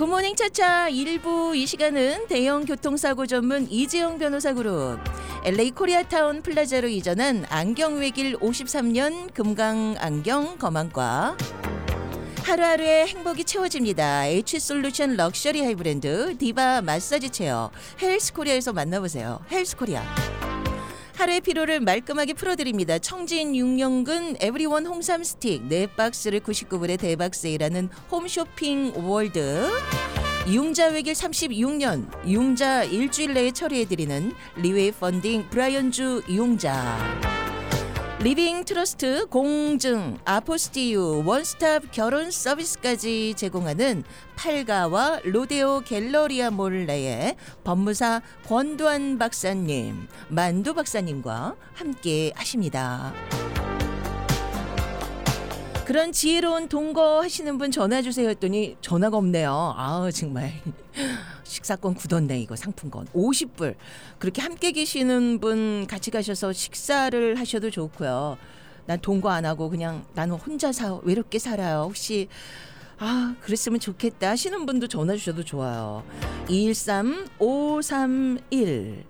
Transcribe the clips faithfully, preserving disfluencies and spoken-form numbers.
굿모닝 차차 일 부 이 시간은 대형 교통사고 전문 이재용 변호사 그룹 엘에이 코리아타운 플라자로 이전한 안경외길 오십삼 년 금강안경 검안과 하루하루의 행복이 채워집니다. H솔루션 럭셔리 하이브랜드 디바 마사지 체어 헬스코리아에서 만나보세요. 헬스코리아. 하루의 피로를 말끔하게 풀어드립니다. 청진 육 년근 에브리원 홍삼 스틱 네 박스를 구십구 불에 대박 세일하는 홈쇼핑 월드. 융자 외길 삼십육 년 융자 일주일 내에 처리해드리는 리웨이 펀딩 브라이언주 융자. 리빙 트러스트 공증 아포스티유 원스톱 결혼 서비스까지 제공하는 팔가와 로데오 갤러리아 몰 내에 법무사 권도한 박사님, 만두 박사님과 함께 하십니다. 그런 지혜로운 동거 하시는 분 전화 주세요 했더니 전화가 없네요. 아 정말 식사권 굳었네 이거 상품권 오십 불. 그렇게 함께 계시는 분 같이 가셔서 식사를 하셔도 좋고요. 난 동거 안 하고 그냥 나는 혼자 사 외롭게 살아요. 혹시 아 그랬으면 좋겠다 하시는 분도 전화 주셔도 좋아요. 이일삼 오삼일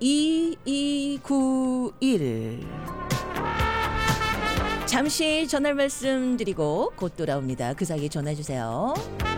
이이구일. 잠시 전화 말씀드리고 곧 돌아옵니다. 그 사이에 전화주세요.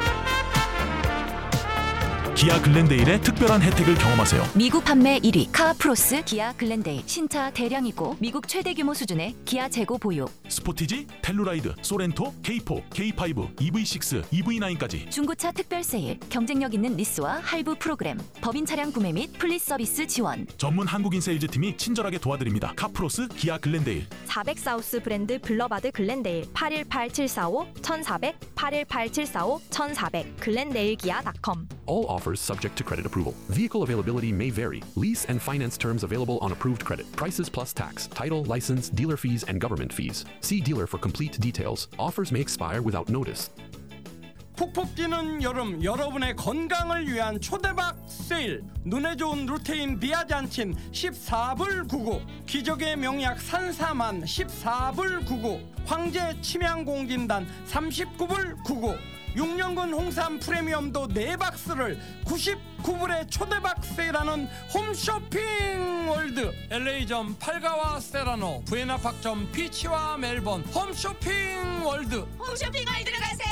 기아 글렌데일의 특별한 혜택을 경험하세요. 미국 판매 일 위 카프로스 기아 글렌데일. 신차 대량이고 미국 최대 규모 수준의 기아 재고 보유. 스포티지, 텔루라이드, 소렌토, 케이 사, 케이 오, 이브이 육, 이브이 나인까지 중고차 특별 세일, 경쟁력 있는 리스와 할부 프로그램, 법인 차량 구매 및 플리스 서비스 지원. 전문 한국인 세일즈팀이 친절하게 도와드립니다. 카프로스 기아 글렌데일. 사백 사우스 브랜드 블러바드 글렌데일 팔일팔 칠사오 천사백 팔일팔 칠사오 천사백 글렌데일 기아 닷컴. All offers subject to credit approval. Vehicle availability may vary. Lease and finance terms available on approved credit. Prices plus tax, title, license, dealer fees, and government fees. See dealer for complete details. Offers may expire without notice. 푹푹 뛰는 여름, 여러분의 건강을 위한 초대박 세일. 눈에 좋은 루테인 비아잔틴 십사 불 구십구, 기적의 명약 산사만 십사 불 구십구, 황제 침양공진단 삼십구 불 구십구, 육 년근 홍삼 프리미엄도 네 박스를 구십구 불에 초대박 세일하는 홈쇼핑 월드. 엘에이점 팔가와 세라노, 부에나팍점 피치와 멜번 홈쇼핑 월드. 홈쇼핑 월드로 가세요.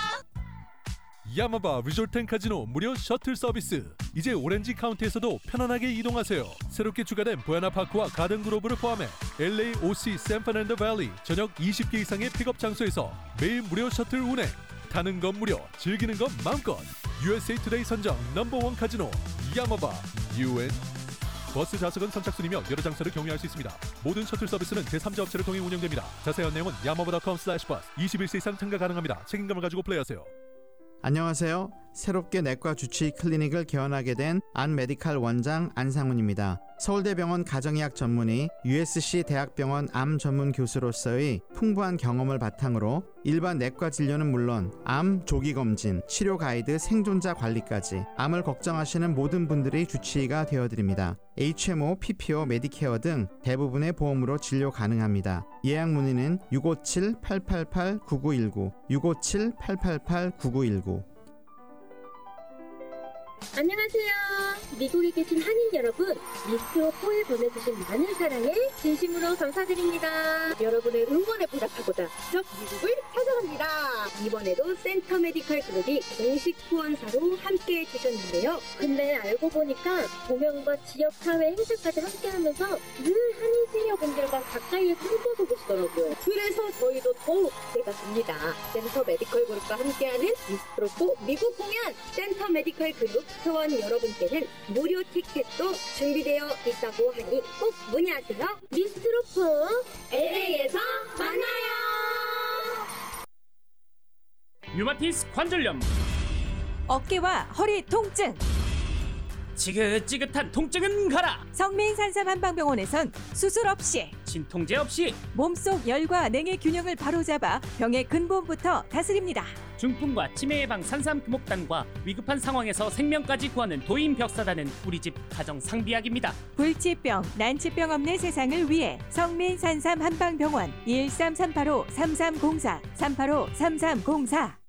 야마바 리조트 앤 카지노 무료 셔틀 서비스. 이제 오렌지 카운티에서도 편안하게 이동하세요. 새롭게 추가된 부에나파크와 가든그로브를 포함해 엘에이 오씨 샌프란도 밸리 전역 이십 개 이상의 픽업 장소에서 매일 무료 셔틀 운행. 타는 건 무료, 즐기는 건 마음껏. 유에스에이 투데이 선정 넘버원 카지노 야마바 유엔. 버스 좌석은 선착순이며 여러 장소를 경유할 수 있습니다. 모든 셔틀 서비스는 제삼자 업체를 통해 운영됩니다. 자세한 내용은 야마바 닷컴 슬래시 버스. 이십일 세 이상 참가 가능합니다. 책임감을 가지고 플레이하세요. 안녕하세요. 새롭게 내과 주치의 클리닉을 개원하게 된 안메디칼 원장 안상훈입니다. 서울대병원 가정의학 전문의, 유에스씨 대학병원 암 전문 교수로서의 풍부한 경험을 바탕으로 일반 내과 진료는 물론 암 조기검진, 치료 가이드, 생존자 관리까지 암을 걱정하시는 모든 분들의 주치의가 되어드립니다. 에이치엠오, 피피오, 메디케어 등 대부분의 보험으로 진료 가능합니다. 예약 문의는 육오칠 팔팔팔 구구일구, 육오칠 팔팔팔 구구일구. 안녕하세요. 미국에 계신 한인 여러분, 미스트로포에 보내주신 많은 사랑에 진심으로 감사드립니다. 여러분의 응원에 보답하고자 직접 미국을 찾아갑니다. 이번에도 센터 메디컬 그룹이 공식 후원사로 함께 해주셨는데요. 근데 알고 보니까 공연과 지역사회 행사까지 함께하면서 늘 한인 시니어분들과 가까이에서 함께하고 계시더라고요. 그래서 저희도 더욱 기대가 됩니다. 센터 메디컬 그룹과 함께하는 미스트로포 미국 공연, 센터 메디컬 그룹 회원 여러분께는 무료 티켓도 준비되어 있다고 하니 꼭 문의하세요. 미스트로포 엘에이에서 만나요. 유마티스 관절염, 어깨와 허리 통증, 지긋지긋한 통증은 가라. 성민산삼 한방병원에선 수술 없이, 진통제 없이 몸속 열과 냉의 균형을 바로잡아 병의 근본부터 다스립니다. 중풍과 치매 예방 산삼 금옥단과 위급한 상황에서 생명까지 구하는 도인벽사단은 우리 집 가정 상비약입니다. 불치병, 난치병 없는 세상을 위해 성민산삼 한방병원 일삼 삼팔오 삼삼공사 삼팔오 삼삼공사.